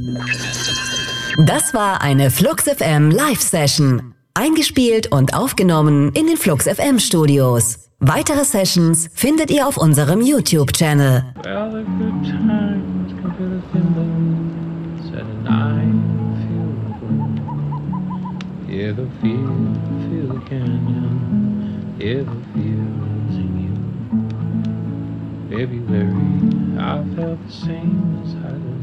Das war eine Flux FM Live-Session. Eingespielt und aufgenommen in den Flux FM Studios. Weitere Sessions findet ihr auf unserem YouTube-Channel. Well, the good times can feel the thimbles and I feel the boom. Hear the feel the canyon, hear the feels in you. February, I felt the same as I did.